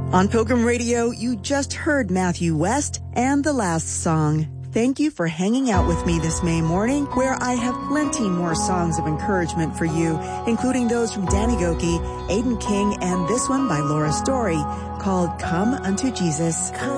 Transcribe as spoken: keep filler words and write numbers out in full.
On Pilgrim Radio, you just heard Matthew West and The Last Song. Thank you for hanging out with me this May morning, where I have plenty more songs of encouragement for you, including those from Danny Gokey, Aidan King, and this one by Laura Story, called Come Unto Jesus. Come